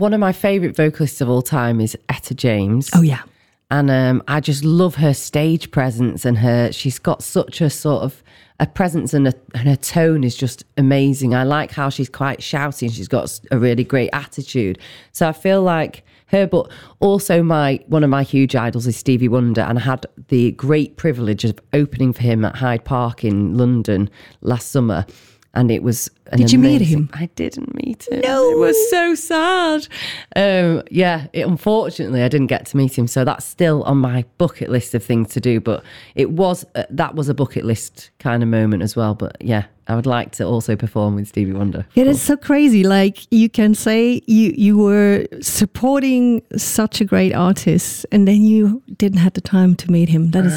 one of my favourite vocalists of all time is Etta James. Oh yeah. And I just love her stage presence and she's got such a sort of a presence and her tone is just amazing. I like how she's quite shouty and she's got a really great attitude. So I feel like her, but also one of my huge idols is Stevie Wonder, and I had the great privilege of opening for him at Hyde Park in London last summer. And it was Did you meet him? I didn't meet him. No. It was so sad. Unfortunately, I didn't get to meet him. So that's still on my bucket list of things to do. But that was a bucket list kind of moment as well. But yeah, I would like to also perform with Stevie Wonder. It is so crazy. Like you can say you were supporting such a great artist and then you didn't have the time to meet him. That is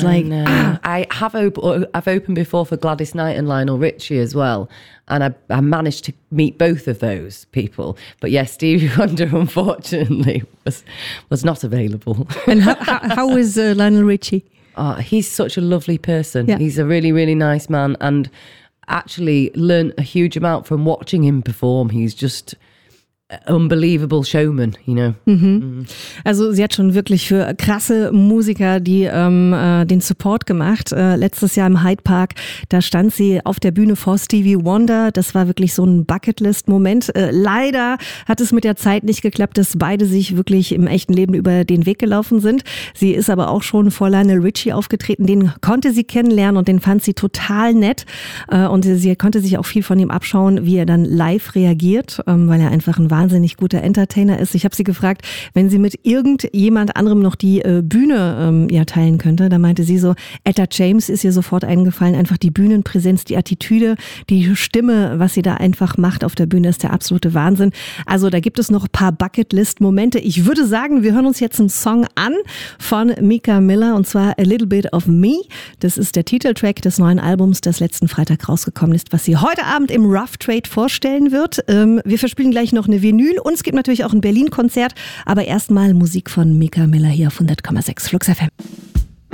I've opened before for Gladys Knight and Lionel Richie as well. And I managed to meet both of those people. But yes, Stevie Wonder, unfortunately, was not available. And how is Lionel Richie? He's such a lovely person. Yeah. He's a really, really nice man. And actually learned a huge amount from watching him perform. He's just unbelievable showman, you know. Also sie hat schon wirklich für krasse Musiker den Support gemacht. Letztes Jahr im Hyde Park, da stand sie auf der Bühne vor Stevie Wonder. Das war wirklich so ein Bucketlist-Moment. Leider hat es mit der Zeit nicht geklappt, dass beide sich wirklich im echten Leben über den Weg gelaufen sind. Sie ist aber auch schon vor Lionel Richie aufgetreten. Den konnte sie kennenlernen und den fand sie total nett. Und sie konnte sich auch viel von ihm abschauen, wie er dann live reagiert, weil er einfach ein wahnsinnig guter Entertainer ist. Ich habe sie gefragt, wenn sie mit irgendjemand anderem noch die Bühne teilen könnte. Da meinte sie so, Etta James ist ihr sofort eingefallen. Einfach die Bühnenpräsenz, die Attitüde, die Stimme, was sie da einfach macht auf der Bühne, ist der absolute Wahnsinn. Also da gibt es noch ein paar Bucketlist-Momente. Ich würde sagen, wir hören uns jetzt einen Song an von Mika Miller und zwar A Little Bit of Me. Das ist der Titeltrack des neuen Albums, das letzten Freitag rausgekommen ist, was sie heute Abend im Rough Trade vorstellen wird. Wir verspielen gleich noch eine Vinyl und es gibt natürlich auch ein Berlin-Konzert, aber erstmal Musik von Mika Miller hier auf 100,6 Flux FM.